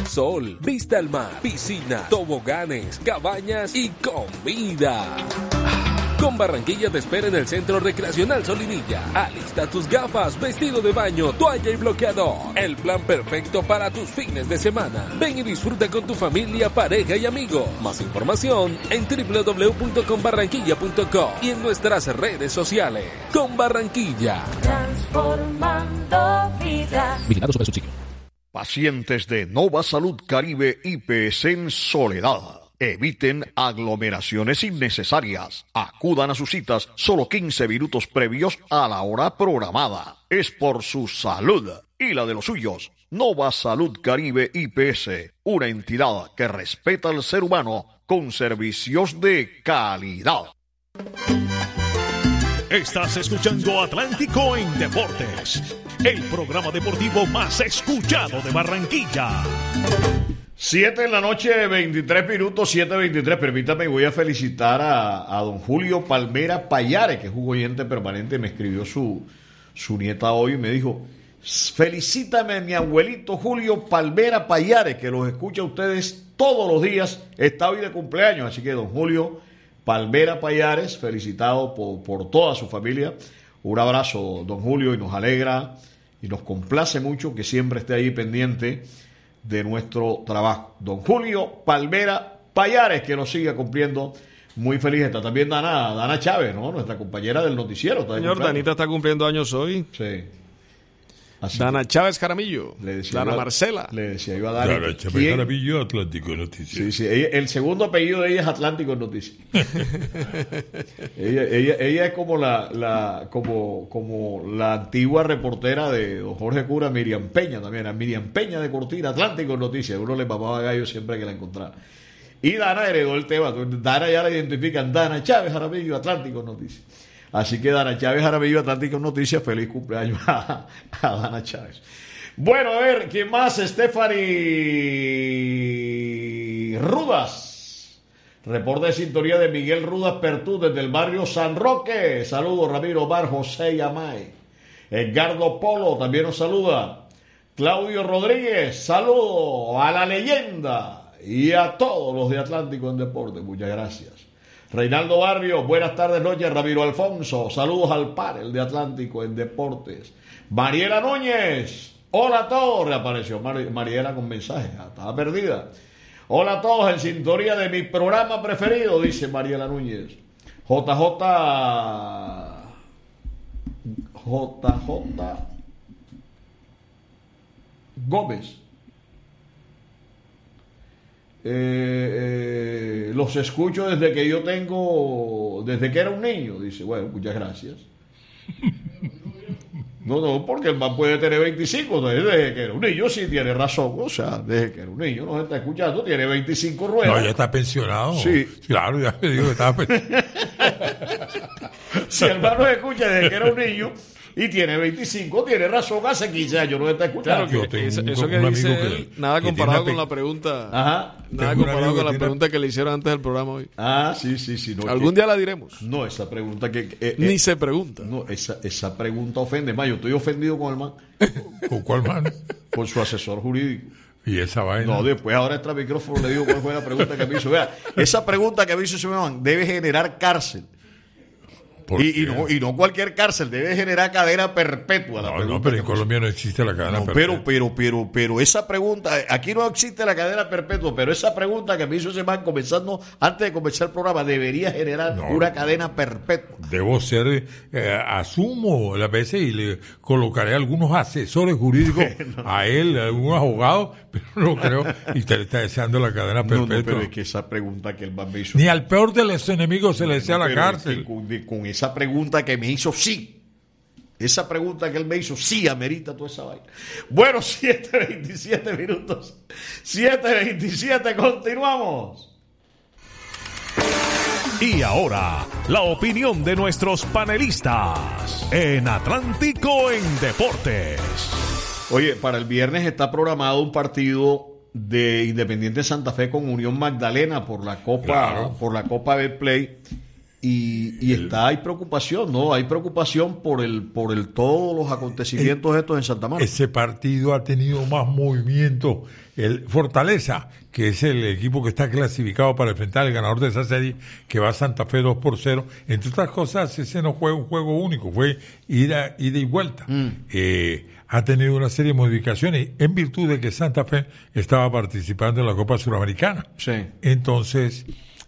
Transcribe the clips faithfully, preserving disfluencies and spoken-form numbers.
sol, vista al mar, piscina, toboganes, cabañas y comida. Con Barranquilla te espera en el Centro Recreacional Solinilla. Alista tus gafas, vestido de baño, toalla y bloqueador. El plan perfecto para tus fines de semana. Ven y disfruta con tu familia, pareja y amigos. Más información en doble u doble u doble u punto con barranquilla punto com y en nuestras redes sociales. Con Barranquilla. Transformando vidas. Vigilado sobre subsidio. Pacientes de Nova Salud Caribe I P S en Soledad. Eviten aglomeraciones innecesarias. Acudan a sus citas solo quince minutos previos a la hora programada. Es por su salud y la de los suyos. Nova Salud Caribe I P S, una entidad que respeta al ser humano con servicios de calidad. Estás escuchando Atlántico en Deportes, el programa deportivo más escuchado de Barranquilla. siete de la noche, veintitrés minutos, siete veintitrés. Permítame, voy a felicitar a, a don Julio Palmera Payares, que es un oyente permanente. Me escribió su, su nieta hoy y me dijo: felicítame a mi abuelito Julio Palmera Payares, que los escucha a ustedes todos los días. Está hoy de cumpleaños, así que don Julio Palmera Payares, felicitado por, por toda su familia. Un abrazo, don Julio, y nos alegra y nos complace mucho que siempre esté ahí pendiente de nuestro trabajo. Don Julio Palmera Payares, que nos siga cumpliendo. Muy feliz. Está también Dana, Dana Chávez, ¿no? Nuestra compañera del noticiero. Está Señor, Danita está cumpliendo años hoy. Sí. Así Dana Chávez Jaramillo. Le decía Dana iba, Marcela. Le decía yo a Dana. Dana Chávez Jaramillo, Atlántico Noticias. Sí, sí. Ella, el segundo apellido de ella es Atlántico Noticias. ella, ella, ella es como la, la, como, como la antigua reportera de don Jorge Cura, Miriam Peña también. A Miriam Peña de Cortina, Atlántico Noticias. Uno le papaba gallo siempre que la encontraba. Y Dana heredó el tema. Dana ya la identifican. Dana Chávez Jaramillo, Atlántico Noticias. Así que Dana Chávez Jaramillo, Atlántico Noticias, feliz cumpleaños a, a Dana Chávez. Bueno, a ver, ¿quién más? Stephanie Rudas. Reporte de sintonía de Miguel Rudas Pertú desde el barrio San Roque. Saludos, Ramiro Omar, José Yamay. Edgardo Polo también nos saluda. Claudio Rodríguez, saludos a la leyenda y a todos los de Atlántico en Deportes. Muchas gracias. Reinaldo Barrio, buenas tardes, noches. Ramiro Alfonso, saludos al par, el de Atlántico en Deportes. Mariela Núñez, hola a todos. Reapareció Mar- Mariela con mensaje, estaba perdida. Hola a todos, en sintonía de mi programa preferido, dice Mariela Núñez. J J J J Gómez. Eh, eh, los escucho desde que yo tengo, desde que era un niño, dice. Bueno, muchas gracias. No, no, porque el man puede tener veinticinco, desde que era un niño, sí tiene razón, o sea, desde que era un niño, nos está escuchando, tiene veinticinco ruedas. No, ya está pensionado. Sí. Claro, ya me dijo que estaba pensionado. Si el man nos escucha desde que era un niño y tiene veinticinco, tiene razón, hace quince años nos está escuchando. Claro que eso, eso que dice él, nada comparado con la pregunta. Ajá. Nada comparado con la pregunta que le hicieron antes del programa hoy. Ah, sí, sí, sí. No, Algún que, día la diremos. No, esa pregunta que... Eh, Ni eh, se pregunta. No, esa, esa pregunta ofende más. Yo estoy ofendido con el man. ¿Con cuál man? Con su asesor jurídico. Y esa vaina. No, después ahora extra micrófono le digo cuál fue la pregunta que me hizo. Vea, esa pregunta que me hizo ese man debe generar cárcel. Y, y, no, y no cualquier cárcel, debe generar cadena perpetua. La No, no, pero en que Colombia no existe la cadena no, perpetua. pero, pero, pero, pero esa pregunta, aquí no existe la cadena perpetua, pero esa pregunta que me hizo ese man comenzando, antes de comenzar el programa, debería generar No, una no. cadena perpetua. Debo ser, eh, asumo las veces y le colocaré algunos asesores jurídicos a él, algunos abogados, pero no creo. Y usted le está deseando la cadena No, perpetua. no, pero es que esa pregunta que el man me hizo. Ni al peor de los enemigos se le desea la Pero cárcel. es que Con, de- con esa pregunta que me hizo, sí. Esa pregunta que él me hizo, sí, amerita toda esa vaina. Bueno, siete veintisiete minutos. siete veintisiete, continuamos. Y ahora, la opinión de nuestros panelistas en Atlántico en Deportes. Oye, para el viernes está programado un partido de Independiente Santa Fe con Unión Magdalena por la Copa, Claro. por la Copa Betplay. y, y está, hay preocupación, ¿no? Hay preocupación por el por el todos los acontecimientos el, estos en Santa Marta. Ese partido ha tenido más movimiento. El Fortaleza, que es el equipo que está clasificado para enfrentar al ganador de esa serie, que va a Santa Fe dos por cero. Entre otras cosas, ese no fue un juego único, fue ida, ida y vuelta. Mm. Eh, ha tenido una serie de modificaciones en virtud de que Santa Fe estaba participando en la Copa Suramericana. Sí. Entonces,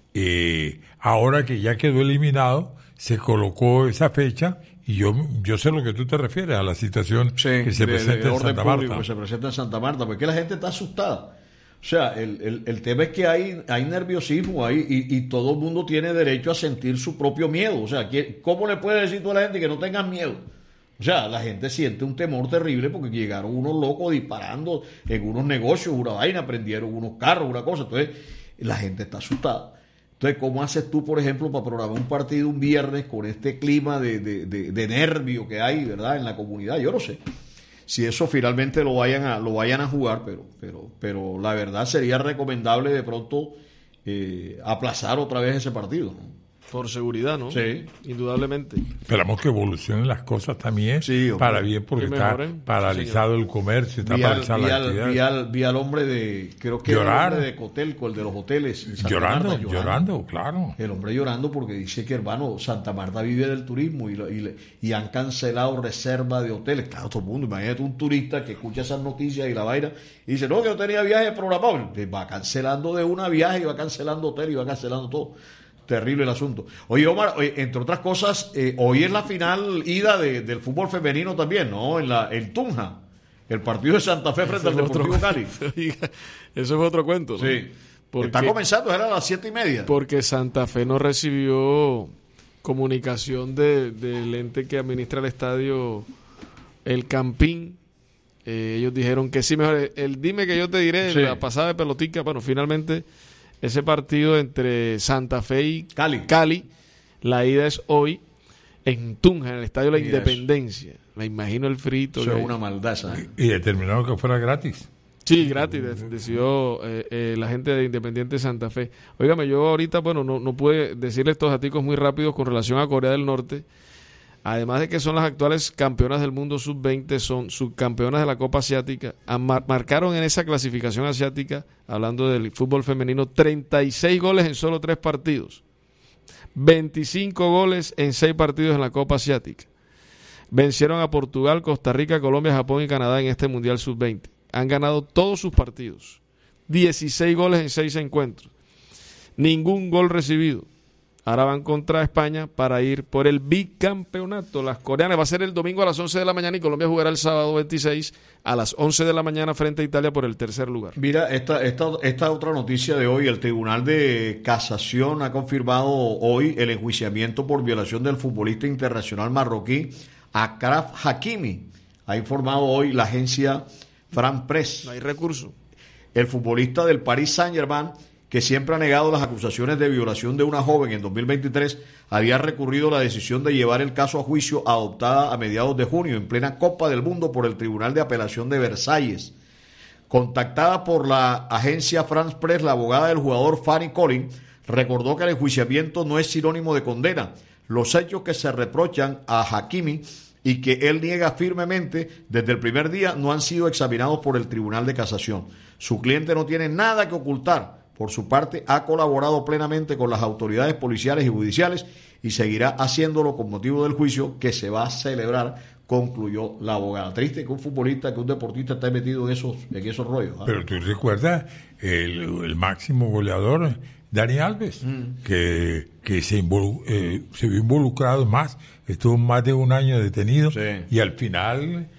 eh, ahora que ya quedó eliminado, se colocó esa fecha. Y yo yo sé lo que tú te refieres, a la situación sí, que se de, presenta de en orden Santa público Marta. Que se presenta en Santa Marta, porque la gente está asustada. O sea, el, el, el tema es que hay, hay nerviosismo ahí y, y todo el mundo tiene derecho a sentir su propio miedo. O sea, ¿cómo le puedes decir tú a la gente que no tengan miedo? O sea, la gente siente un temor terrible porque llegaron unos locos disparando en unos negocios, una vaina, prendieron unos carros, una cosa. Entonces, la gente está asustada. Entonces, ¿cómo haces tú, por ejemplo, para programar un partido un viernes con este clima de, de, de, de nervio que hay, ¿verdad?, en la comunidad? Yo no sé si eso finalmente lo vayan a lo vayan a jugar, pero pero pero la verdad sería recomendable de pronto eh, aplazar otra vez ese partido, ¿no? Por seguridad, ¿no? Sí. Indudablemente. Esperamos que evolucionen las cosas también sí, para bien, porque está paralizado sí, el comercio, está paralizada la actividad. Vi al, vi al hombre de, creo que Llorar. el hombre de Cotelco, el de los hoteles. Llorando, Marta, llorando, llorando, claro. El hombre llorando porque dice que, hermano, Santa Marta vive del turismo y, y, y han cancelado reserva de hoteles. Claro, todo el mundo, imagínate un turista que escucha esas noticias y la vaina y dice, no, que yo tenía viaje programado. Va cancelando de una viaje y va cancelando hotel y va cancelando todo. Terrible el asunto. Oye, Omar, oye, entre otras cosas, eh, hoy es la final ida de, del fútbol femenino también, ¿no? En la en Tunja, el partido de Santa Fe frente al Deportivo otro, Cali. Eso fue otro cuento, ¿no? Sí. Porque, está comenzando, era a las siete y media. Porque Santa Fe no recibió comunicación de, del ente que administra el estadio, el Campín. Eh, ellos dijeron que sí, mejor. El dime que yo te diré, sí. La pasada de pelotica, bueno, finalmente... Ese partido entre Santa Fe y Cali. Cali, la ida es hoy en Tunja, en el Estadio de la Independencia. Eso. Me imagino el frito. Eso es una maldad, ¿sabes? Y determinaron que fuera gratis. Sí, gratis, de, decidió eh, eh, la gente de Independiente Santa Fe. Óigame, yo ahorita, bueno, no, no pude decirle estos datos muy rápidos con relación a Corea del Norte. Además de que son las actuales campeonas del mundo sub veinte, son subcampeonas de la Copa Asiática, mar- marcaron en esa clasificación asiática, hablando del fútbol femenino, treinta y seis goles en solo tres partidos, veinticinco goles en seis partidos en la Copa Asiática. Vencieron a Portugal, Costa Rica, Colombia, Japón y Canadá en este Mundial sub veinte. Han ganado todos sus partidos, dieciséis goles en seis encuentros, ningún gol recibido. Ahora van contra España para ir por el bicampeonato. Las coreanas va a ser el domingo a las once de la mañana y Colombia jugará el sábado veintiséis a las once de la mañana frente a Italia por el tercer lugar. Mira, esta, esta, esta otra noticia de hoy, el Tribunal de Casación ha confirmado hoy el enjuiciamiento por violación del futbolista internacional marroquí Achraf Hakimi. Ha informado hoy la agencia France Press. No hay recurso. El futbolista del Paris Saint-Germain, que siempre ha negado las acusaciones de violación de una joven en dos mil veintitrés, había recurrido la decisión de llevar el caso a juicio adoptada a mediados de junio en plena Copa del Mundo por el Tribunal de Apelación de Versalles. Contactada por la agencia France Press, la abogada del jugador Fanny Collin recordó que el enjuiciamiento no es sinónimo de condena. Los hechos que se reprochan a Hakimi y que él niega firmemente desde el primer día no han sido examinados por el Tribunal de Casación. Su cliente no tiene nada que ocultar. Por su parte, ha colaborado plenamente con las autoridades policiales y judiciales y seguirá haciéndolo con motivo del juicio que se va a celebrar, concluyó la abogada. Triste que un futbolista, que un deportista esté metido en esos, en esos rollos. ¿eh? Pero tú recuerdas el, el máximo goleador, Dani Alves, mm. que, que se, involu- eh, se vio involucrado más, estuvo más de un año detenido sí. Y al final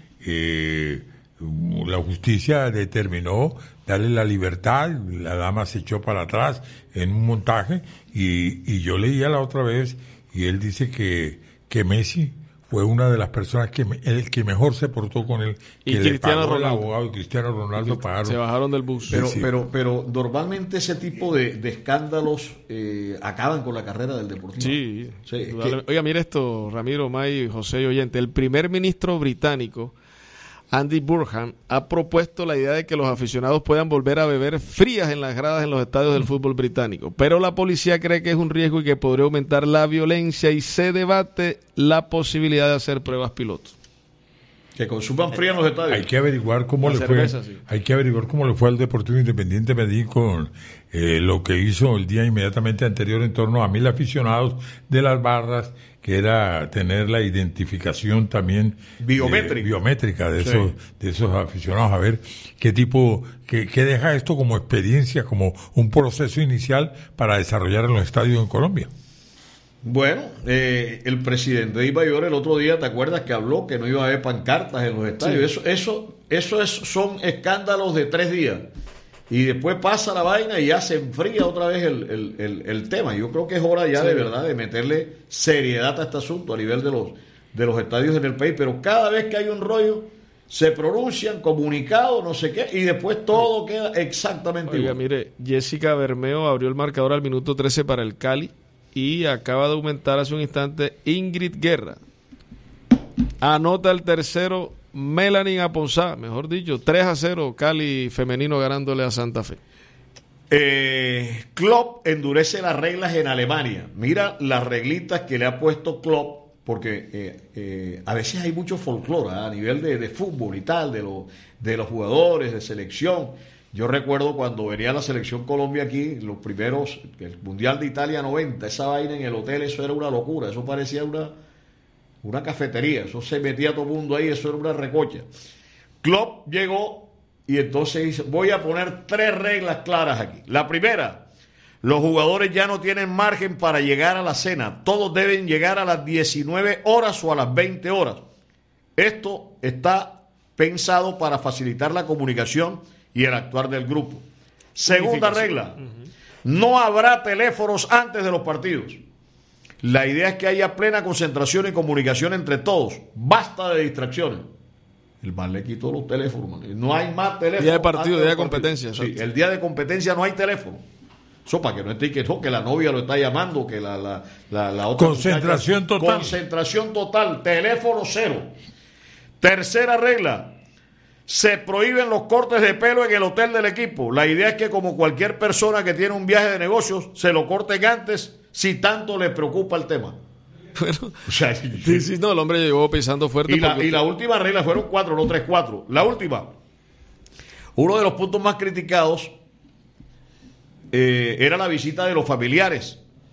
eh, la justicia determinó darle la libertad, la dama se echó para atrás en un montaje y, y yo leía la otra vez y él dice que, que Messi fue una de las personas que me, el que mejor se portó con él, y que Cristiano le pagó Ronaldo. El abogado y Cristiano Ronaldo se pagaron. Se bajaron del bus. Pero, sí. pero, pero normalmente ese tipo de, de escándalos eh, acaban con la carrera del deportista. Sí. sí que... Oiga, mira esto, Ramiro, May, José y oyente. El primer ministro británico Andy Burham, ha propuesto la idea de que los aficionados puedan volver a beber frías en las gradas en los estadios del fútbol británico. Pero la policía cree que es un riesgo y que podría aumentar la violencia y se debate la posibilidad de hacer pruebas piloto. Que consuman fría en los estadios. Hay que averiguar cómo la le cerveza, fue. sí. Hay que averiguar cómo le fue al Deportivo Independiente Medellín con eh, lo que hizo el día inmediatamente anterior en torno a mil aficionados de las barras, que era tener la identificación también biométrica, eh, biométrica de sí. esos de esos aficionados, a ver qué tipo, qué, qué deja esto como experiencia, como un proceso inicial para desarrollar en los estadios en Colombia. Bueno, eh, el presidente de Ibayor el otro día, ¿te acuerdas que habló que no iba a haber pancartas en los estadios? Sí. Eso, eso, eso es, son escándalos de tres días. Y después pasa la vaina y ya se enfría otra vez el, el, el, el tema. Yo creo que es hora ya sí. de verdad de meterle seriedad a este asunto a nivel de los, de los estadios en el país. Pero cada vez que hay un rollo, se pronuncian comunicados, no sé qué, y después todo sí. queda exactamente Oiga, igual. Mire, Jessica Bermeo abrió el marcador al minuto trece para el Cali. Y acaba de aumentar hace un instante Ingrid Guerra. Anota el tercero Melanie Aponzá, mejor dicho, tres a cero Cali femenino ganándole a Santa Fe. Eh, Klopp endurece las reglas en Alemania. Mira las reglitas que le ha puesto Klopp, porque eh, eh, a veces hay mucho folclore ¿eh? a nivel de, de fútbol y tal, de, lo, de los jugadores, de selección. Yo recuerdo cuando venía la selección Colombia aquí, los primeros, el Mundial de Italia noventa, esa vaina en el hotel, eso era una locura, eso parecía una, una cafetería, eso se metía todo el mundo ahí, eso era una recocha. Klopp llegó y entonces dice, voy a poner tres reglas claras aquí. La primera, los jugadores ya no tienen margen para llegar a la cena, todos deben llegar a las diecinueve horas o a las veinte horas. Esto está pensado para facilitar la comunicación y el actuar del grupo. Segunda regla, uh-huh. no habrá teléfonos antes de los partidos. La idea es que haya plena concentración y comunicación entre todos. Basta de distracciones. El man le quitó los teléfonos, man. No hay más teléfonos. Día de partido, día de competencia. Sí, el día de competencia no hay teléfono. Eso para que no esté que, no, que la novia lo está llamando, que la, la, la, la otra concentración muchacha, total. Concentración total, teléfono cero. Tercera regla, se prohíben los cortes de pelo en el hotel del equipo. La idea es que como cualquier persona que tiene un viaje de negocios, se lo corten antes si tanto le preocupa el tema. Bueno, o sea, sí, sí, no, el hombre llegó pisando fuerte. Y la, porque... y la última regla fueron cuatro, no tres, cuatro. La última, uno de los puntos más criticados eh, era la visita de los familiares.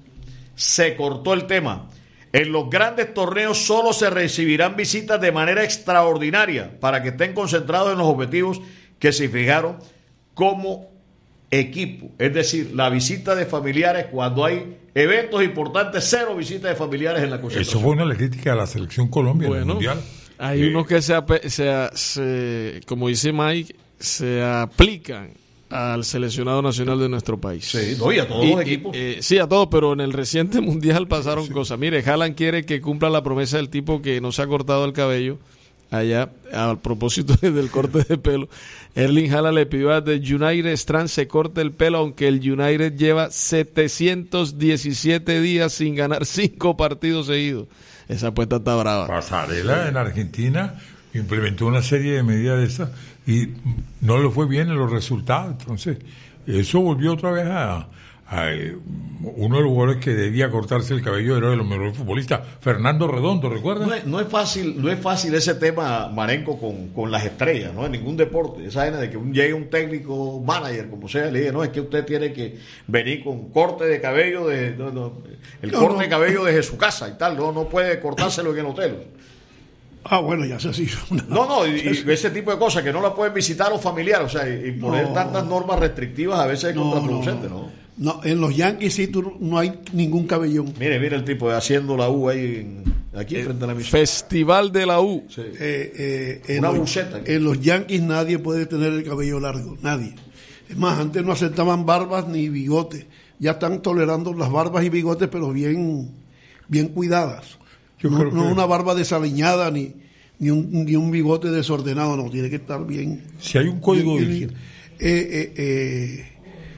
Se cortó el tema. En los grandes torneos solo se recibirán visitas de manera extraordinaria para que estén concentrados en los objetivos que se fijaron como equipo. Es decir, la visita de familiares cuando hay eventos importantes, cero visitas de familiares en la concentración. Eso fue una de las críticas a la selección Colombia bueno, en el Mundial. Hay eh, unos que se, se, se, como dice Mike, se aplican al seleccionado nacional de nuestro país. Sí, no, y a todos y, los equipos. Y, eh, sí, a todos, pero en el reciente mundial pasaron sí. cosas. Mire, Haaland quiere que cumpla la promesa del tipo que no se ha cortado el cabello allá, a propósito del corte de pelo. Erling Haaland le pidió a The United Strand se corte el pelo, aunque el United lleva setecientos diecisiete días sin ganar cinco partidos seguidos. Esa apuesta está brava. Pasarela en Argentina implementó una serie de medidas de esas y no le fue bien en los resultados. Entonces, eso volvió otra vez a, a uno de los jugadores que debía cortarse el cabello, era de los mejores futbolistas, Fernando Redondo, ¿recuerdas? No es, no es fácil, no es fácil ese tema, Marenco, con, con las estrellas, ¿no? En ningún deporte. Esa vaina de que un, llegue un técnico, manager, como sea, le diga, no, es que usted tiene que venir con corte de cabello, de, no, no, el no, corte no. de cabello desde su casa y tal, no, no puede cortárselo en el hotel. Ah, bueno, ya se hizo. No, no, y, y ese tipo de cosas que no la pueden visitar los familiares, o sea, y poner no, tantas normas restrictivas a veces es no, contraproducente, ¿no? ¿no? No, en los Yankees sí tú, no hay ningún cabellón. Mire, mire el tipo haciendo la U ahí en, aquí eh, frente a la misión. Festival de la U. Sí. Eh, eh, en Una los, buceta. En los Yankees nadie puede tener el cabello largo, nadie. Es más, antes no aceptaban barbas ni bigotes. Ya están tolerando las barbas y bigotes, pero bien, bien cuidadas. Yo no, creo no que... una barba desaliñada ni, ni, un, ni un bigote desordenado, no, tiene que estar bien. Si hay un código bien, de bien, eh, eh, eh,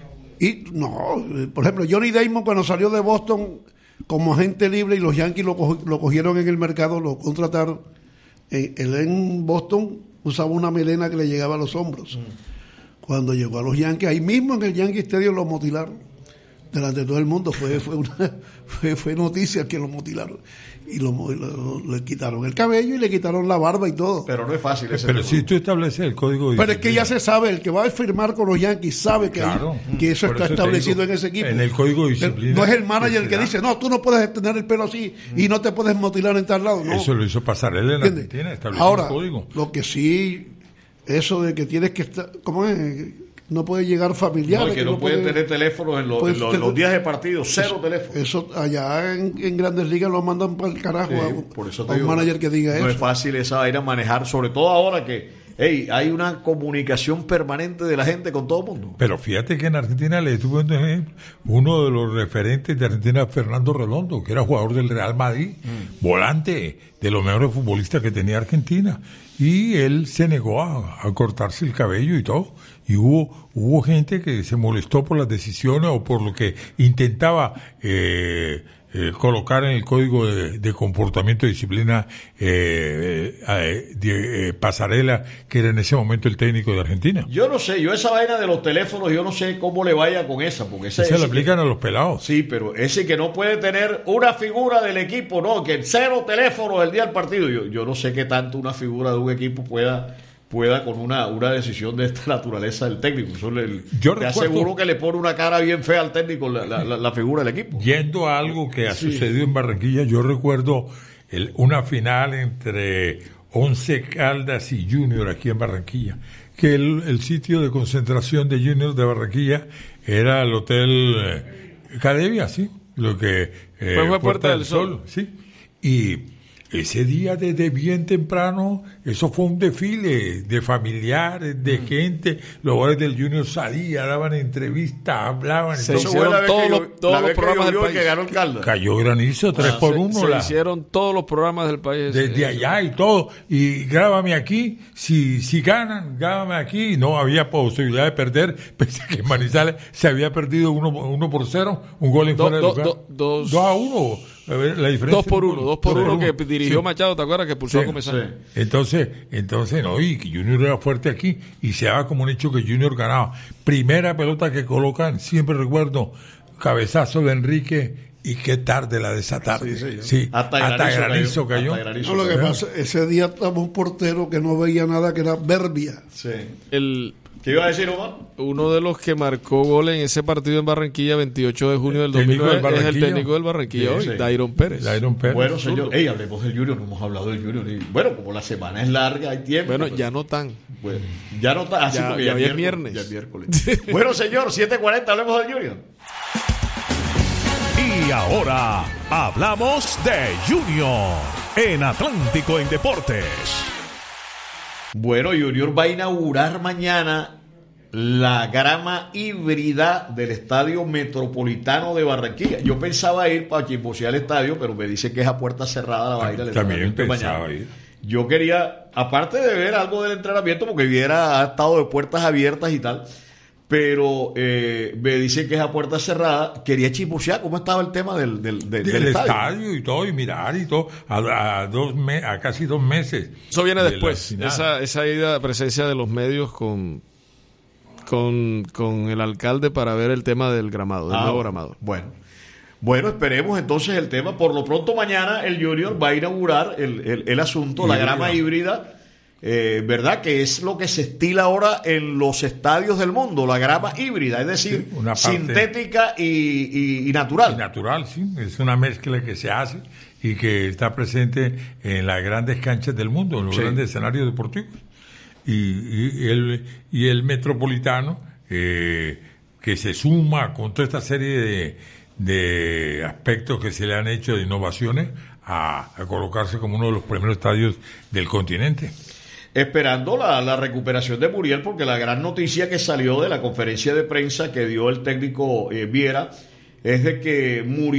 y no, por ejemplo, Johnny Damon cuando salió de Boston como agente libre y los Yankees lo, co- lo cogieron en el mercado, lo contrataron, eh, él en Boston usaba una melena que le llegaba a los hombros. Mm. Cuando llegó a los Yankees, ahí mismo en el Yankee Stadium lo mutilaron. Delante de todo el mundo fue fue una fue, fue noticia que lo mutilaron y lo, lo, le quitaron el cabello y le quitaron la barba y todo. Pero no es fácil ese. Pero si tú estableces el código de pero es que ya se sabe, el que va a firmar con los Yankees sabe que, claro, hay, que eso está eso establecido digo, en ese equipo. En el código de disciplina. No es el manager el que dice, no, tú no puedes tener el pelo así mm. y no te puedes mutilar en tal lado. No. Eso lo hizo Pasarela en Argentina, estableció Ahora, el código. Lo que sí, eso de que tienes que estar, ¿cómo es? No puede llegar familiar. No, que, que no, no pueden puede, tener teléfonos en, lo, pues, en lo, los días de partido, cero eso, teléfonos. Eso allá en, en Grandes Ligas lo mandan para el carajo sí, a, por eso a un digo, manager que diga no eso. No es fácil esa vaina manejar, sobre todo ahora que hey, hay una comunicación permanente de la gente con todo el mundo. Pero fíjate que en Argentina le estuve un ejemplo, uno de los referentes de Argentina, Fernando Redondo, que era jugador del Real Madrid, mm. volante de los mejores futbolistas que tenía Argentina. Y él se negó a, a cortarse el cabello y todo. Y hubo hubo gente que se molestó por las decisiones o por lo que intentaba eh, eh, colocar en el código de, de comportamiento y disciplina eh, eh, de, eh, Pasarela, que era en ese momento el técnico de Argentina. Yo no sé, yo esa vaina de los teléfonos, yo no sé cómo le vaya con esa, porque esa, se le aplican que, a los pelados. Sí, pero ese que no puede tener una figura del equipo, no, que cero teléfonos el día del partido. Yo, yo no sé qué tanto una figura de un equipo pueda pueda con una, una decisión de esta naturaleza del técnico. Eso le, Yo te recuerdo, aseguro que le pone una cara bien fea al técnico la, la, la figura del equipo. Yendo a algo que ha sí. sucedido en Barranquilla, yo recuerdo el, una final entre Once Caldas y Junior aquí en Barranquilla, que el, el sitio de concentración de Junior de Barranquilla era el Hotel eh, Academia, sí, lo que eh, pues fue Puerta, Puerta del, del Sol, Sol, sí, y ese día desde bien temprano, eso fue un desfile de familiares, de mm. gente. Los jugadores del Junior salían, daban entrevistas, hablaban. Se hicieron todos los, todos los programas del país. Que ganó el Caldas. Cayó granizo, tres ah, por se, uno. Se la, hicieron todos los programas del país. Desde eso. allá y todo. Y grábame aquí, si si ganan, grábame aquí. No había posibilidad de perder. Pensé que Manizales se había perdido uno, uno por cero, un gol en do, fuera de do, lugar. Do, dos, dos a uno. A ver, la diferencia dos por uno, dos por uno que dirigió sí. Machado, ¿te acuerdas? Que pulsó sí, a Comezán. Sí. Entonces, entonces no, y que Junior era fuerte aquí y se daba como un hecho que Junior ganaba. Primera pelota que colocan, siempre recuerdo, cabezazo de Enrique y qué tarde la de esa tarde. Sí, sí, sí. Hasta, hasta granizo cayó. Hasta granizo no, lo que pasa, ese día estaba un portero que no veía nada, que era Berbia. Sí. El ¿Qué iba a decir, Omar? Uno de los que marcó gol en ese partido en Barranquilla, veintiocho de junio del dos mil nueve, es el técnico del Barranquilla sí, hoy, sí. Dairon Pérez. Dairon Pérez. Bueno, señor, ey, hablemos del Junior, no hemos hablado del Junior. Y, bueno, como la semana es larga, hay tiempo. Bueno, pues, ya no tan. Bueno, ya no tan. Así ya, porque ya, ya, es viernes. Ya es miércoles. Bueno, señor, siete cuarenta, hablemos del Junior. Y ahora, hablamos de Junior en Atlántico en Deportes. Bueno, Junior va a inaugurar mañana la grama híbrida del Estadio Metropolitano de Barranquilla. Yo pensaba ir para chismosear el estadio, pero me dice que es a puerta cerrada la vaina. También pensaba mañana. ir. Yo quería, aparte de ver algo del entrenamiento, porque hubiera estado de puertas abiertas y tal, pero eh, me dice que es a puerta cerrada. Quería chismosear cómo estaba el tema del, del, del, del estadio. estadio y todo, y mirar y todo, a, a, dos me, a casi dos meses. Eso viene de después, esa, esa ida, presencia de los medios con... Con, con el alcalde para ver el tema del gramado, del ah, nuevo gramado. Bueno, bueno, esperemos entonces el tema. Por lo pronto mañana el Junior va a inaugurar el, el, el asunto, híbrida. La grama híbrida, eh, ¿verdad? Que es lo que se estila ahora en los estadios del mundo, la grama híbrida, es decir, sí, sintética y, y, y natural. Y natural, sí, es una mezcla que se hace y que está presente en las grandes canchas del mundo, en los sí. grandes escenarios deportivos. Y, y, el, y el Metropolitano, eh, que se suma con toda esta serie de, de aspectos que se le han hecho de innovaciones a, a colocarse como uno de los primeros estadios del continente. Esperando la, la recuperación de Muriel, porque la gran noticia que salió de la conferencia de prensa que dio el técnico eh, Viera es de que Muriel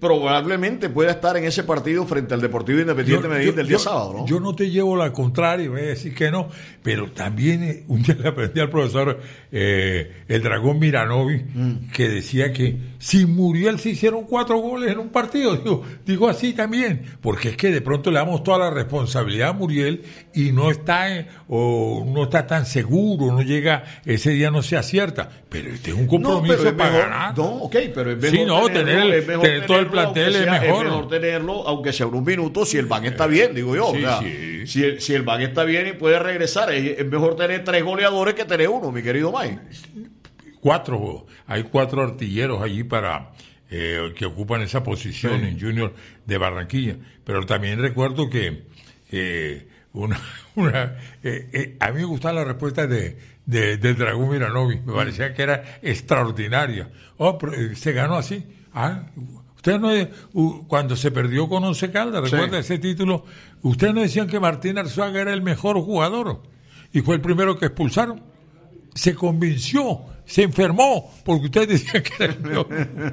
probablemente pueda estar en ese partido frente al Deportivo Independiente yo, Medellín yo, del día yo, sábado, ¿no? Yo no te llevo la contraria y voy a decir que no, pero también eh, un día le aprendí al profesor eh, el Dragón Miranovi mm. que decía que sin Muriel se hicieron cuatro goles en un partido. Digo, digo así también, porque es que de pronto le damos toda la responsabilidad a Muriel y no está eh, o no está tan seguro, no llega, ese día no se acierta, pero este es un compromiso no, pero es para mejor, ganar. No, ok, pero es mejor sí, no, tenerlo, tener, es mejor tener todo el plantel sea, es mejor. Es mejor tenerlo, aunque sea un minuto, si el van está bien, digo yo. Sí, o sea, sí. Si el, si el van está bien y puede regresar, es, es mejor tener tres goleadores que tener uno, mi querido Mike. Cuatro, hay cuatro artilleros allí para eh, que ocupan esa posición sí. en Junior de Barranquilla, pero también recuerdo que eh, una, una eh, eh, a mí me gustaba la respuesta de, de del Dragón Miranovi, me parecía que era extraordinaria. Oh, pero, eh, se ganó así. Ah, usted no uh, cuando se perdió con Once Caldas, recuerda sí. ese título, ustedes no decían que Martín Arzuaga era el mejor jugador y fue el primero que expulsaron. Se convenció, se enfermó, porque ustedes decían que era el mejor.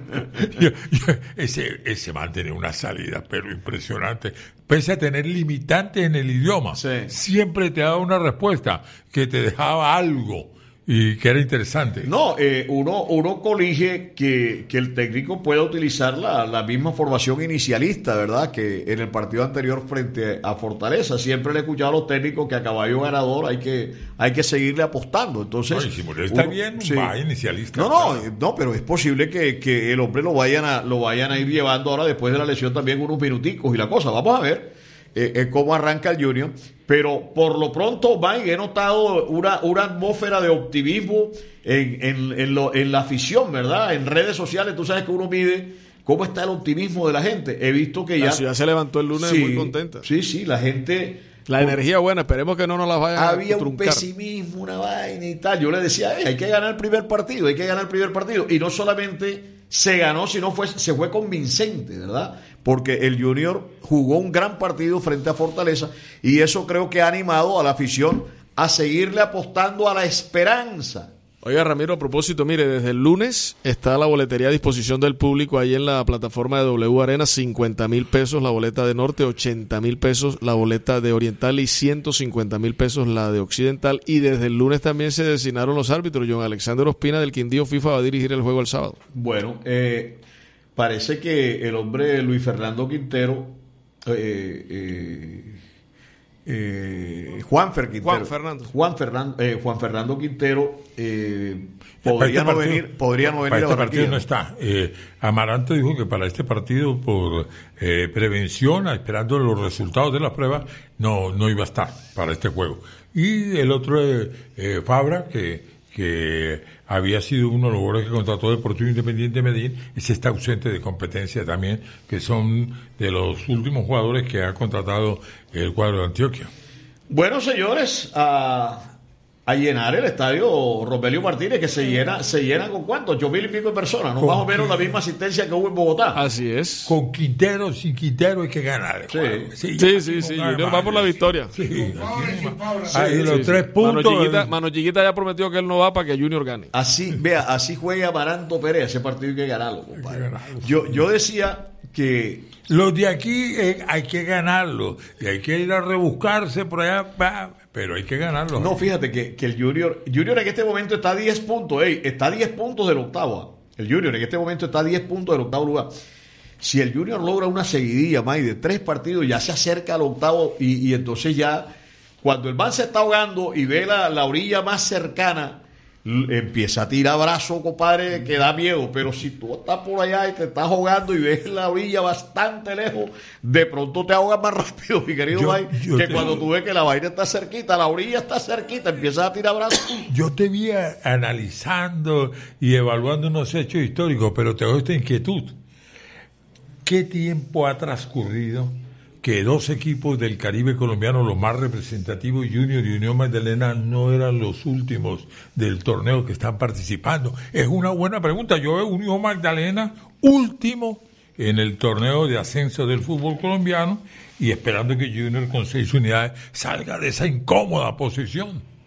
yo, yo, ese, ese man tenía una salida, pero impresionante. Pese a tener limitantes en el idioma, sí. siempre te daba una respuesta que te dejaba algo. Y que era interesante. No, eh, uno, uno colige que, que el técnico pueda utilizar la, la misma formación inicialista, ¿verdad? Que en el partido anterior frente a Fortaleza. Siempre le he escuchado a los técnicos que a caballo ganador hay que, hay que seguirle apostando. Entonces, no, y si Muriel está uno, bien, sí. va inicialista. No, no, no, pero es posible que, que el hombre lo vayan a, lo vayan a ir llevando ahora después de la lesión también unos minuticos y la cosa. Vamos a ver eh, eh, cómo arranca el Junior. Pero por lo pronto, Mike, he notado una, una atmósfera de optimismo en, en, en, lo, en la afición, ¿verdad? En redes sociales, tú sabes que uno mide cómo está el optimismo de la gente. He visto que ya... La ciudad se levantó el lunes sí, muy contenta. Sí, sí, la gente... La por, energía buena, esperemos que no nos la vayan a Había truncar. Un pesimismo, una vaina y tal. Yo le decía, hey, hay que ganar el primer partido, hay que ganar el primer partido. Y no solamente se ganó, sino fue, se fue convincente, ¿verdad? Porque el Junior jugó un gran partido frente a Fortaleza y eso creo que ha animado a la afición a seguirle apostando a la esperanza. Oiga, Ramiro, a propósito, mire, desde el lunes está la boletería a disposición del público ahí en la plataforma de W Arena, cincuenta mil pesos la boleta de Norte, ochenta mil pesos la boleta de Oriental y ciento cincuenta mil pesos la de Occidental. Y desde el lunes también se designaron los árbitros. John Alexander Ospina del Quindío FIFA va a dirigir el juego el sábado. Bueno, eh, parece que el hombre Luis Fernando Quintero... Eh, eh, Eh, Juanfer Quintero, Juan Fernando, Juan Fernando, eh, Juan Fernando Quintero eh, podría, este no partido, venir, podría no venir para este a Barranquilla. Partido no está. Eh, Amaranto dijo que para este partido, por eh, prevención, esperando los resultados de las pruebas, no no iba a estar para este juego. Y el otro eh, eh, Fabra, que que había sido uno de los jugadores que contrató Deportivo Independiente de Medellín, ese está ausente de competencia también, que son de los últimos jugadores que ha contratado el cuadro de Antioquia. Bueno, señores, a, a llenar el estadio Romelio Martínez, que se llena, se llena con cuánto, ocho mil y pico de personas, ¿no? Más o menos la misma asistencia que hubo en Bogotá. Así es. Con Quintero, sin Quintero hay que ganar. Sí, sí, sí, sí, sí. Junior va por la victoria. Sí, sí, sí, ahí sí, los sí, tres sí. puntos. Mano Chiquita, Mano Chiquita ya prometió que él no va para que Junior gane. Así, vea, así juega Amaranto Pérez, ese partido hay que ganarlo, compadre. Hay que ganarlo, yo, sí. yo decía que... Los de aquí eh, hay que ganarlo, y hay que ir a rebuscarse por allá, bah, pero hay que ganarlo. No, fíjate que, que el Junior, Junior en este momento está a diez puntos, ey, está a diez puntos del octavo. El Junior en este momento está a diez puntos del octavo lugar. Si el Junior logra una seguidilla, May, de tres partidos, ya se acerca al octavo y, y entonces ya, cuando el man se está ahogando y ve la, la orilla más cercana, empieza a tirar brazo, compadre, que da miedo. Pero si tú estás por allá y te estás ahogando y ves la orilla bastante lejos, de pronto te ahogas más rápido, mi querido yo, Mike, yo que te... cuando tú ves que la vaina está cerquita, la orilla está cerquita, empiezas a tirar brazo. Yo te vi analizando y evaluando unos hechos históricos, pero te doy esta inquietud. ¿Qué tiempo ha transcurrido que dos equipos del Caribe colombiano, los más representativos, Junior y Unión Magdalena, no eran los últimos del torneo que están participando? Es una buena pregunta. Yo veo Unión Magdalena último en el torneo de ascenso del fútbol colombiano y esperando que Junior con seis unidades salga de esa incómoda posición.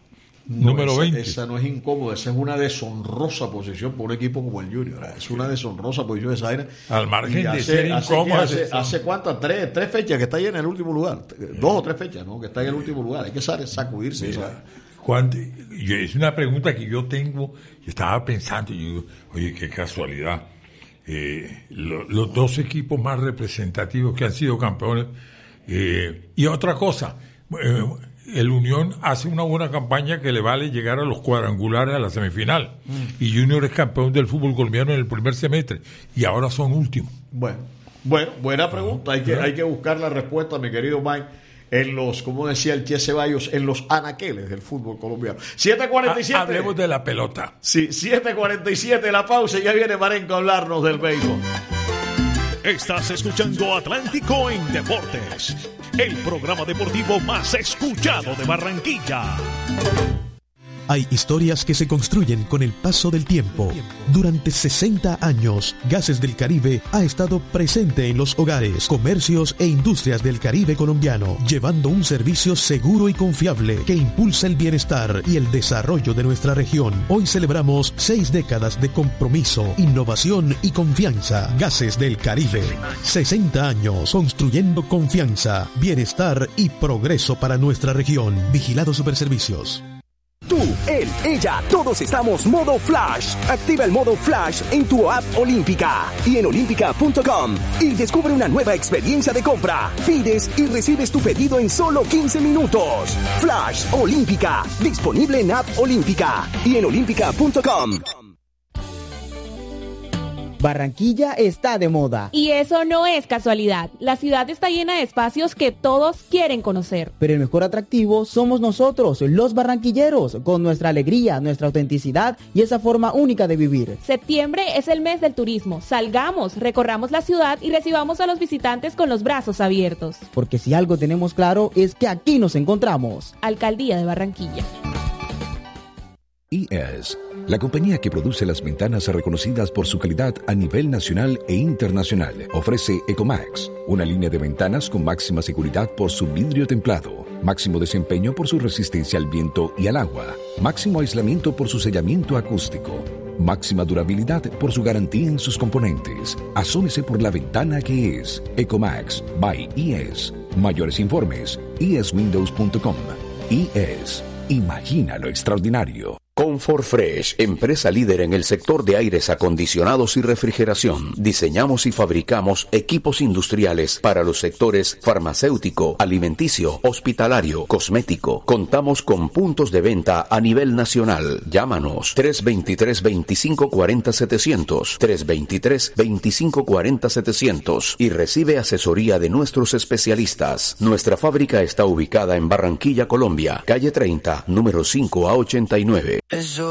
No, número esa, veinte. Esa no es incómoda, esa es una deshonrosa posición por un equipo como el Junior. Es una deshonrosa posición esa era. Al margen hace, de ser hace, incómoda. Hace, hace, hace cuántas, tres, tres fechas que está ahí en el último lugar. Dos o tres fechas, ¿no? Que está en el último lugar. Hay que sacudirse. Mira, cuando, yo, es una pregunta que yo tengo, yo estaba pensando, yo digo, oye, qué casualidad. Eh, lo, los dos equipos más representativos que han sido campeones. Eh, y otra cosa, eh, el Unión hace una buena campaña que le vale llegar a los cuadrangulares a la semifinal. Mm. Y Junior es campeón del fútbol colombiano en el primer semestre. Y ahora son últimos. Bueno, bueno, buena pregunta. Hay que, hay que buscar la respuesta, mi querido Mike, en los, como decía el Che Ceballos, en los anaqueles del fútbol colombiano. siete cuarenta y siete. Ha, hablemos de la pelota. Sí, siete cuarenta y siete, la pausa y ya viene Marenco a hablarnos del béisbol. Estás escuchando Atlántico en Deportes, el programa deportivo más escuchado de Barranquilla. Hay historias que se construyen con el paso del tiempo. Durante sesenta años, Gases del Caribe ha estado presente en los hogares, comercios e industrias del Caribe colombiano, llevando un servicio seguro y confiable que impulsa el bienestar y el desarrollo de nuestra región. Hoy celebramos seis décadas de compromiso, innovación y confianza. Gases del Caribe. sesenta años construyendo confianza, bienestar y progreso para nuestra región. Vigilado Superservicios. Tú, él, ella, todos estamos modo Flash. Activa el modo Flash en tu app Olímpica y en olímpica punto com y descubre una nueva experiencia de compra. Pides y recibes tu pedido en solo quince minutos. Flash Olímpica, disponible en app Olímpica y en olímpica punto com. Barranquilla está de moda. Y eso no es casualidad. La ciudad está llena de espacios que todos quieren conocer. Pero el mejor atractivo somos nosotros, los barranquilleros, con nuestra alegría, nuestra autenticidad y esa forma única de vivir. Septiembre es el mes del turismo. Salgamos, recorramos la ciudad y recibamos a los visitantes con los brazos abiertos. Porque si algo tenemos claro es que aquí nos encontramos. Alcaldía de Barranquilla. I E S, la compañía que produce las ventanas reconocidas por su calidad a nivel nacional e internacional, ofrece Ecomax, una línea de ventanas con máxima seguridad por su vidrio templado, máximo desempeño por su resistencia al viento y al agua, máximo aislamiento por su sellamiento acústico, máxima durabilidad por su garantía en sus componentes. Asómese por la ventana que es Ecomax by I E S. Mayores informes, i es windows punto com. I E S. Imagina lo extraordinario. Comfort Fresh, empresa líder en el sector de aires acondicionados y refrigeración. Diseñamos y fabricamos equipos industriales para los sectores farmacéutico, alimenticio, hospitalario, cosmético. Contamos con puntos de venta a nivel nacional. Llámanos tres dos tres, veinticinco cuarenta, setecientos, tres dos tres, veinticinco cuarenta, setecientos y recibe asesoría de nuestros especialistas. Nuestra fábrica está ubicada en Barranquilla, Colombia, calle treinta, número cinco a ochenta y nueve.